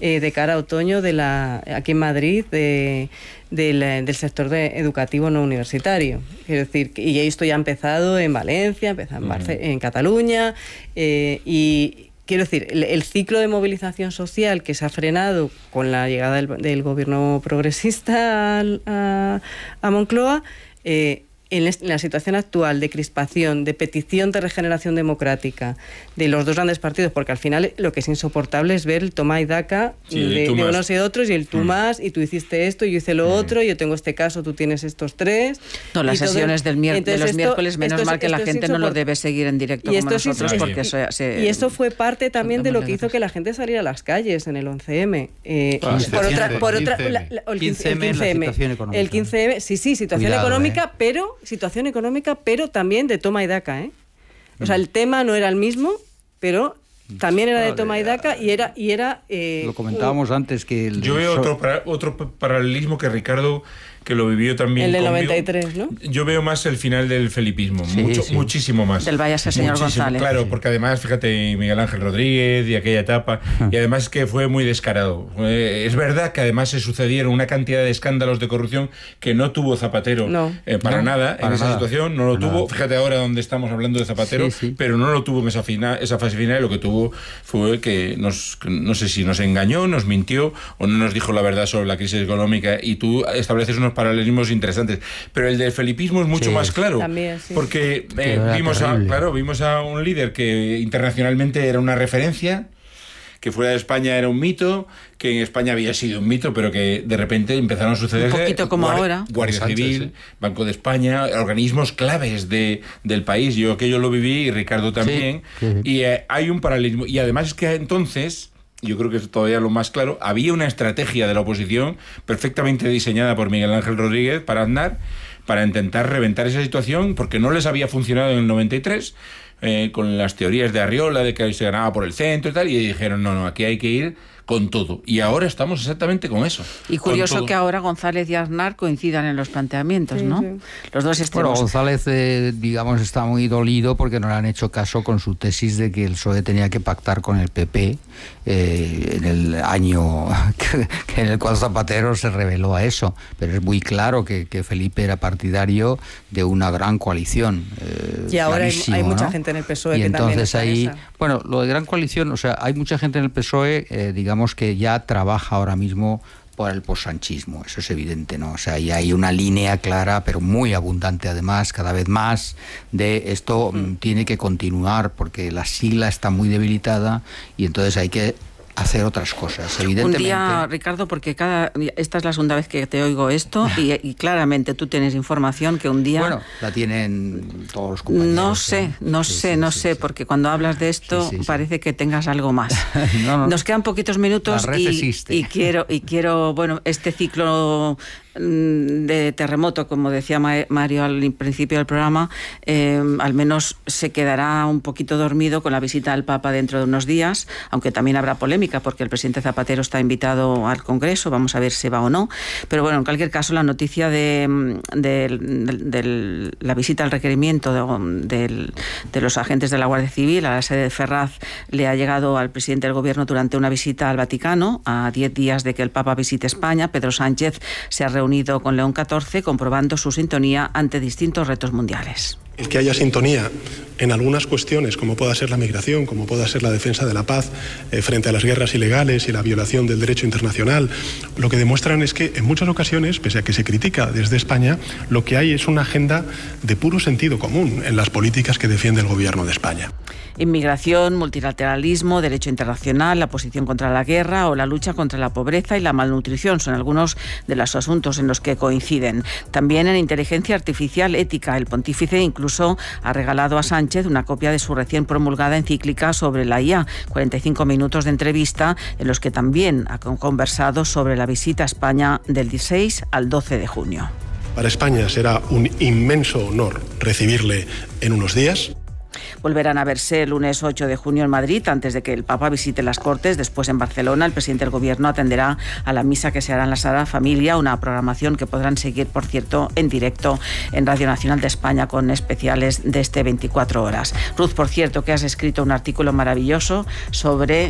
de cara a otoño aquí en Madrid del sector educativo no universitario. Quiero decir, y esto ya ha empezado en Valencia, en Cataluña, y quiero decir, el ciclo de movilización social que se ha frenado con la llegada del gobierno progresista a Moncloa, en la situación actual de crispación, de petición de regeneración democrática de los dos grandes partidos, porque al final lo que es insoportable es ver el toma y daca de unos y de otros, y el tú más, y tú hiciste esto, yo hice lo otro, yo tengo este caso, tú tienes estos tres. No, las sesiones de los miércoles, menos mal que la gente no lo debe seguir en directo como nosotros, porque y eso fue parte también de lo que hizo que la gente saliera a las calles en el 11M. El 15M, situación económica, pero también de toma y daca, O sea, el tema no era el mismo, pero también era de toma y daca, y era lo comentábamos antes que yo veo otro paralelismo que Ricardo, que lo vivió también el del conmigo. 93, ¿no? Yo veo más el final del felipismo, muchísimo más. Del váyase señor González. Claro, porque además, fíjate, Miguel Ángel Rodríguez y aquella etapa, y además que fue muy descarado. Es verdad que además se sucedieron una cantidad de escándalos de corrupción que no tuvo Zapatero para nada en esa situación, no lo tuvo. Fíjate ahora donde estamos hablando de Zapatero, pero no lo tuvo en esa fase final, y lo que tuvo fue que no sé si nos engañó, nos mintió o no nos dijo la verdad sobre la crisis económica, y tú estableces unos paralelismos interesantes, pero el del felipismo es mucho más claro, también, porque vimos a un líder que internacionalmente era una referencia, que fuera de España era un mito, que en España había sido un mito, pero que de repente empezaron a suceder un poquito como ahora, Guardia Civil, Banco de España, organismos claves del país. Yo aquello lo viví, y Ricardo también, y hay un paralelismo, y además es que entonces, yo creo que es todavía lo más claro, había una estrategia de la oposición perfectamente diseñada por Miguel Ángel Rodríguez para Aznar, para intentar reventar esa situación, porque no les había funcionado en el 93, con las teorías de Arriola, de que se ganaba por el centro y tal, y dijeron, no, aquí hay que ir con todo. Y ahora estamos exactamente con eso. Y curioso que ahora González y Aznar coincidan en los planteamientos, ¿no? Sí. Los dos extremos. Bueno, González, digamos, está muy dolido porque no le han hecho caso con su tesis de que el PSOE tenía que pactar con el PP en el año que en el cual Zapatero se reveló a eso. Pero es muy claro que Felipe era partidario de una gran coalición. Y ahora hay mucha gente en el PSOE que también está ahí, esa. Bueno, lo de gran coalición, o sea, hay mucha gente en el PSOE, digamos, que ya trabaja ahora mismo por el possanchismo, eso es evidente, ¿no? O sea, y hay una línea clara, pero muy abundante además, cada vez más, de esto tiene que continuar porque la sigla está muy debilitada y entonces hay que hacer otras cosas, evidentemente. Un día, Ricardo, porque esta es la segunda vez que te oigo esto y claramente tú tienes información que un día... Bueno, la tienen todos los compañeros. No sé, porque cuando hablas de esto parece que tengas algo más. No. Nos quedan poquitos minutos y quiero, bueno, este ciclo de terremoto, como decía Mario al principio del programa, al menos se quedará un poquito dormido con la visita del Papa dentro de unos días, aunque también habrá polémica porque el presidente Zapatero está invitado al Congreso, vamos a ver si va o no, pero bueno, en cualquier caso la noticia de la visita al requerimiento de los agentes de la Guardia Civil a la sede de Ferraz le ha llegado al presidente del Gobierno durante una visita al Vaticano, a 10 días de que el Papa visite España. Pedro Sánchez se ha reunido con León XIV comprobando su sintonía ante distintos retos mundiales. El que haya sintonía en algunas cuestiones, como pueda ser la migración, como pueda ser la defensa de la paz frente a las guerras ilegales y la violación del derecho internacional, lo que demuestran es que en muchas ocasiones, pese a que se critica desde España, lo que hay es una agenda de puro sentido común en las políticas que defiende el Gobierno de España. Inmigración, multilateralismo, derecho internacional, la posición contra la guerra o la lucha contra la pobreza y la malnutrición son algunos de los asuntos en los que coinciden. También en inteligencia artificial ética, el pontífice incluso ha regalado a Sánchez una copia de su recién promulgada encíclica sobre la IA, 45 minutos de entrevista en los que también ha conversado sobre la visita a España del 16 al 12 de junio. Para España será un inmenso honor recibirle en unos días. Volverán a verse el lunes 8 de junio en Madrid, antes de que el Papa visite las Cortes. Después en Barcelona, el presidente del Gobierno atenderá a la misa que se hará en la Sagrada Familia, una programación que podrán seguir, por cierto, en directo en Radio Nacional de España con especiales de 24 horas. Ruth, por cierto, que has escrito un artículo maravilloso sobre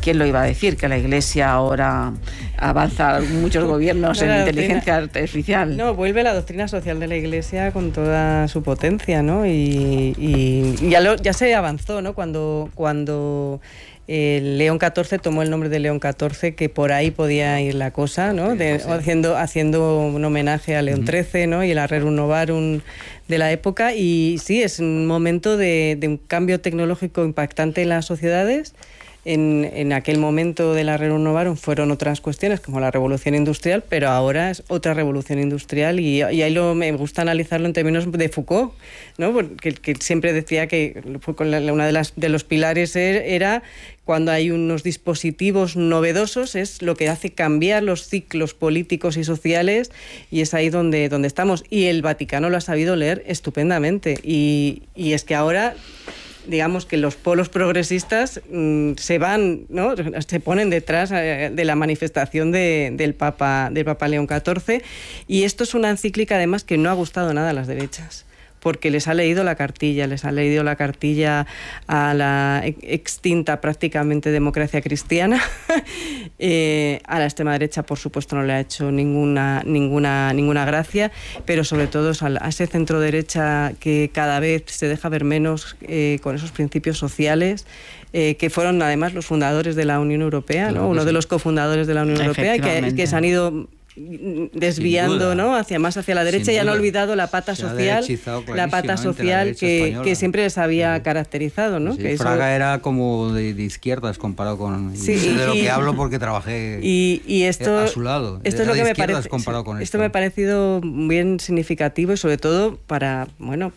¿Quién lo iba a decir? Que la Iglesia ahora avanza muchos gobiernos en inteligencia artificial. No, vuelve la doctrina social de la Iglesia con toda su potencia, ¿no? Y ya se avanzó, ¿no? Cuando León XIV tomó el nombre de León XIV, que por ahí podía ir la cosa, ¿no? Haciendo un homenaje a León XIII, ¿no? Y el Rerum Novarum de la época. Y sí, es un momento de un cambio tecnológico impactante en las sociedades. En aquel momento de la Rerum Novarum fueron otras cuestiones como la revolución industrial, pero ahora es otra revolución industrial y ahí me gusta analizarlo en términos de Foucault, ¿no? Porque que siempre decía que una de los pilares era cuando hay unos dispositivos novedosos, es lo que hace cambiar los ciclos políticos y sociales, y es ahí donde estamos. Y el Vaticano lo ha sabido leer estupendamente y es que ahora, digamos que los polos progresistas se van, ¿no? Se ponen detrás de la manifestación del Papa León XIV, y esto es una encíclica además que no ha gustado nada a las derechas, porque les ha leído la cartilla a la extinta prácticamente democracia cristiana. A la extrema derecha, por supuesto, no le ha hecho ninguna gracia, pero sobre todo a ese centro derecha que cada vez se deja ver menos, con esos principios sociales, que fueron además los fundadores de la Unión Europea, ¿no? Uno de los cofundadores de la Unión Europea, y que se han ido desviando, ¿no? hacia la derecha, y han olvidado la pata social, que siempre les había caracterizado, ¿no? Sí, que Fraga era como de izquierdas comparado con... Sí, de lo que hablo porque trabajé a su lado. Esto es lo que me parece. Esto me ha parecido bien significativo, y sobre todo para, bueno,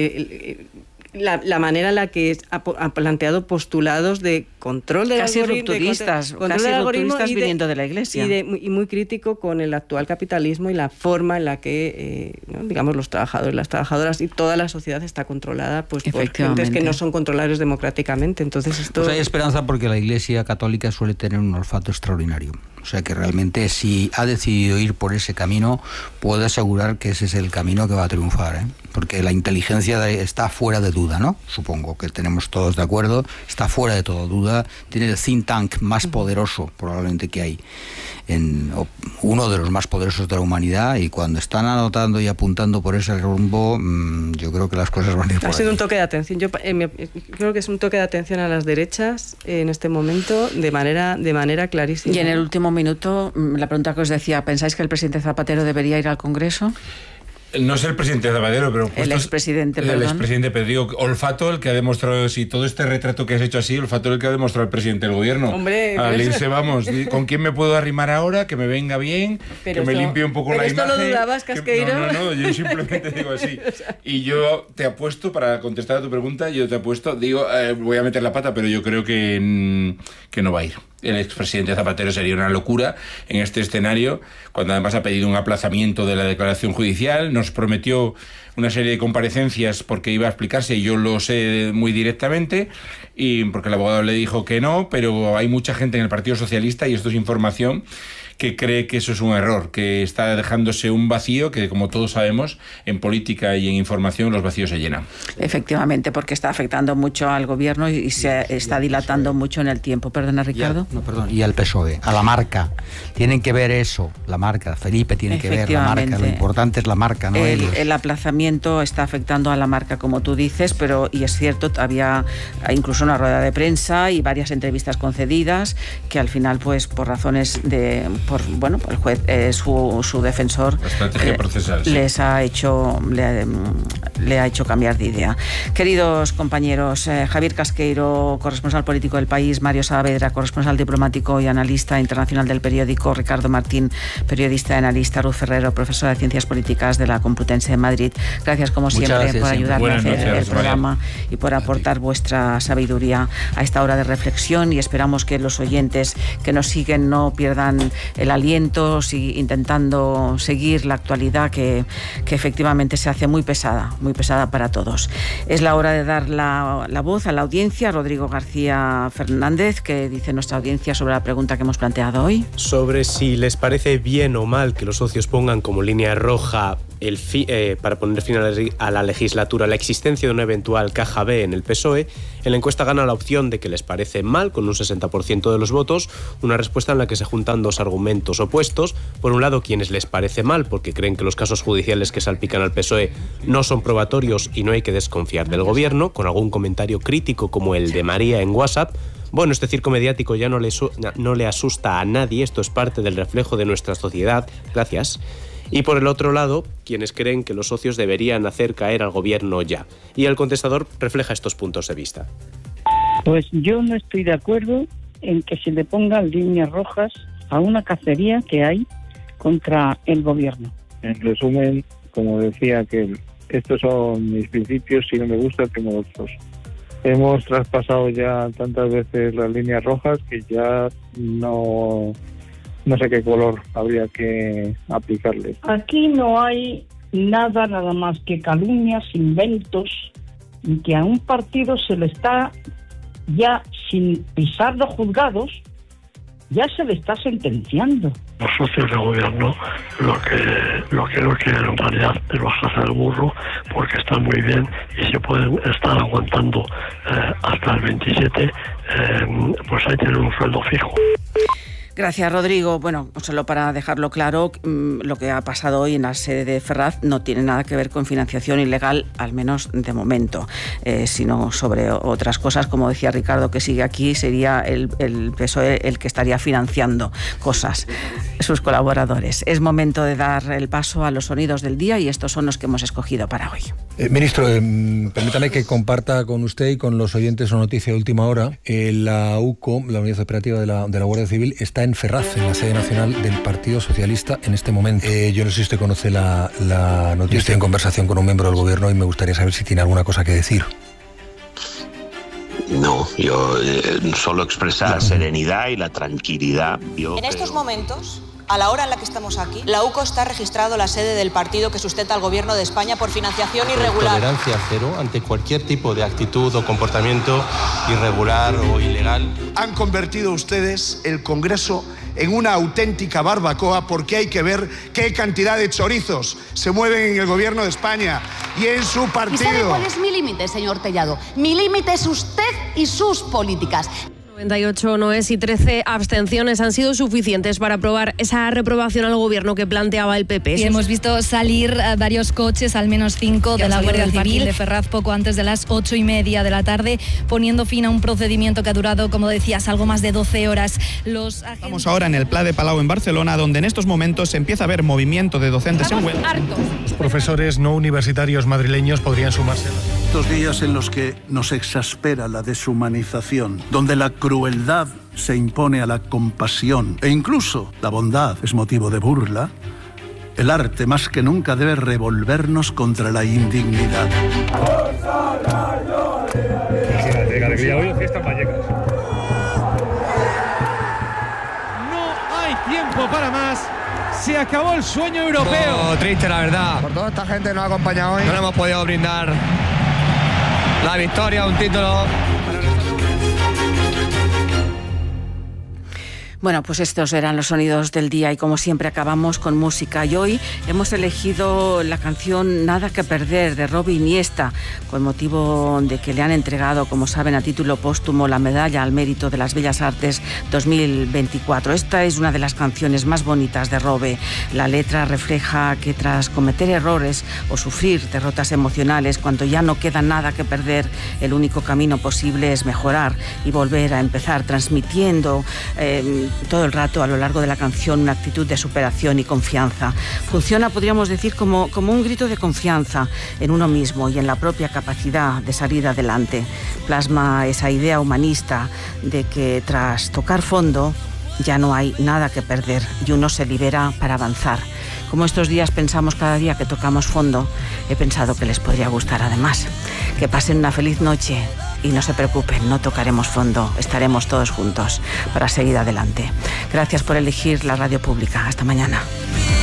la manera en la que ha planteado postulados de control del algoritmo, casi rupturistas viniendo de la Iglesia, y muy crítico con el actual capitalismo y la forma en la que, ¿no? digamos, los trabajadores, las trabajadoras y toda la sociedad está controlada, pues, por gentes que no son controlables democráticamente. Entonces esto... Pues hay esperanza, porque la Iglesia católica suele tener un olfato extraordinario. O sea que realmente, si ha decidido ir por ese camino, puedo asegurar que ese es el camino que va a triunfar, ¿eh? Porque la inteligencia está fuera de duda, ¿no? Supongo que tenemos todos de acuerdo, está fuera de toda duda. Tiene el think tank más poderoso probablemente que hay, uno de los más poderosos de la humanidad, y cuando están anotando y apuntando por ese rumbo, yo creo que las cosas van a ir por ahí. Ha sido un toque de atención. Yo creo que es un toque de atención a las derechas en este momento de manera clarísima. Y en el último minuto, la pregunta que os decía, ¿pensáis que el presidente Zapatero debería ir al Congreso? No es el presidente Zapatero, pero... El expresidente, perdón. El expresidente, pero digo, olfato el que ha demostrado, si todo este retrato que has hecho así, olfato el que ha demostrado el presidente del gobierno. Hombre, al irse, vamos, ¿con quién me puedo arrimar ahora? Que me venga bien, que me limpie un poco la imagen. ¿Pero esto lo dudabas, Casqueiro? No, yo simplemente digo así. Y yo te apuesto, para contestar a tu pregunta, voy a meter la pata, pero yo creo que no va a ir. El expresidente Zapatero sería una locura en este escenario, cuando además ha pedido un aplazamiento de la declaración judicial, nos prometió una serie de comparecencias porque iba a explicarse, y yo lo sé muy directamente, y porque el abogado le dijo que no, pero hay mucha gente en el Partido Socialista, y esto es información, que cree que eso es un error, que está dejándose un vacío, que como todos sabemos, en política y en información los vacíos se llenan. Efectivamente, porque está afectando mucho al gobierno y se está dilatando mucho en el tiempo. Perdona, Ricardo. Y al PSOE, a la marca. Tienen que ver eso, la marca. Felipe tiene que ver la marca. Lo importante es la marca, no ellos. El aplazamiento está afectando a la marca, como tú dices, y es cierto, había incluso una rueda de prensa y varias entrevistas concedidas que al final, pues por razones el juez, su defensor, estrategia procesal, le ha hecho cambiar de idea. Queridos compañeros, Javier Casqueiro, corresponsal político del País, Mario Saavedra, corresponsal diplomático y analista internacional del periódico, Ricardo Martín, periodista y analista, Ruth Ferrero, profesora de Ciencias Políticas de la Complutense de Madrid. Gracias, como siempre, por ayudarme a hacer el programa y por aportar vuestra sabiduría a esta hora de reflexión, y esperamos que los oyentes que nos siguen no pierdan el aliento, intentando seguir la actualidad que efectivamente se hace muy pesada para todos. Es la hora de dar la voz a la audiencia. Rodrigo García Fernández, que dice nuestra audiencia sobre la pregunta que hemos planteado hoy. Sobre si les parece bien o mal que los socios pongan como línea roja para poner fin a la legislatura la existencia de una eventual caja B en el PSOE, en la encuesta gana la opción de que les parece mal, con un 60% de los votos, una respuesta en la que se juntan dos argumentos opuestos. Por un lado, quienes les parece mal porque creen que los casos judiciales que salpican al PSOE no son probatorios y no hay que desconfiar del gobierno, con algún comentario crítico como el de María en WhatsApp. Bueno, este circo mediático ya no le asusta a nadie, esto es parte del reflejo de nuestra sociedad, gracias. Y por el otro lado, quienes creen que los socios deberían hacer caer al gobierno ya. Y el contestador refleja estos puntos de vista. Pues yo no estoy de acuerdo en que se le pongan líneas rojas a una cacería que hay contra el gobierno. En resumen, como decía, que estos son mis principios y no me gusta como otros. Hemos traspasado ya tantas veces las líneas rojas que ya no sé qué color habría que aplicarle. Aquí no hay nada más que calumnias, inventos, y que a un partido se le está, ya sin pisar los juzgados, ya se le está sentenciando. Los socios de gobierno lo que no quieren en realidad es bajarse del burro, porque están muy bien y se pueden estar aguantando hasta el 27, pues ahí tienen un sueldo fijo. Gracias, Rodrigo. Bueno, solo para dejarlo claro, lo que ha pasado hoy en la sede de Ferraz no tiene nada que ver con financiación ilegal, al menos de momento, sino sobre otras cosas. Como decía Ricardo, que sigue aquí, sería el PSOE el que estaría financiando cosas, sus colaboradores. Es momento de dar el paso a los sonidos del día y estos son los que hemos escogido para hoy. Ministro, permítame que comparta con usted y con los oyentes una noticia de última hora. La UCO, la Unidad Operativa de la Guardia Civil, está en Ferraz, en la sede nacional del Partido Socialista en este momento. Yo no sé si usted conoce la noticia. Estoy en conversación con un miembro del gobierno y me gustaría saber si tiene alguna cosa que decir. No, yo solo expresar serenidad y la tranquilidad. En estos momentos, a la hora en la que estamos aquí, la UCO está registrado la sede del partido que sustenta al gobierno de España por financiación irregular. Tolerancia cero ante cualquier tipo de actitud o comportamiento irregular o ilegal. Han convertido ustedes el Congreso en una auténtica barbacoa, porque hay que ver qué cantidad de chorizos se mueven en el gobierno de España y en su partido. ¿Y sabe cuál es mi límite, señor Tellado? Mi límite es usted y sus políticas. 98 noes y 13 abstenciones han sido suficientes para aprobar esa reprobación al gobierno que planteaba el PP. Y hemos visto salir varios coches, al menos 5 de la Guardia Civil de Ferraz poco antes de las 8:30 de la tarde, poniendo fin a un procedimiento que ha durado, como decías, algo más de 12 horas. Estamos ahora en el Pla de Palau en Barcelona, donde en estos momentos se empieza a ver movimiento de docentes en huelga. Los profesores no universitarios madrileños podrían sumarse. Estos días en los que nos exaspera la deshumanización, donde la crueldad se impone a la compasión e incluso la bondad es motivo de burla, el arte más que nunca debe revolvernos contra la indignidad. No hay tiempo para más. Se acabó el sueño europeo. Triste, la verdad. Por toda esta gente que nos ha acompañado hoy. No le hemos podido brindar la victoria, un título. Bueno, pues estos eran los sonidos del día y como siempre acabamos con música. Y hoy hemos elegido la canción Nada que perder de Robbie Iniesta, con motivo de que le han entregado, como saben, a título póstumo la medalla al mérito de las Bellas Artes 2024. Esta es una de las canciones más bonitas de Robbie. La letra refleja que tras cometer errores o sufrir derrotas emocionales, cuando ya no queda nada que perder, el único camino posible es mejorar y volver a empezar, transmitiendo todo el rato a lo largo de la canción una actitud de superación y confianza. Funciona, podríamos decir, como un grito de confianza en uno mismo y en la propia capacidad de salir adelante. Plasma esa idea humanista de que tras tocar fondo ya no hay nada que perder y uno se libera para avanzar. Como estos días pensamos cada día que tocamos fondo, he pensado que les podría gustar además. Que pasen una feliz noche. Y no se preocupen, no tocaremos fondo, estaremos todos juntos para seguir adelante. Gracias por elegir la radio pública. Hasta mañana.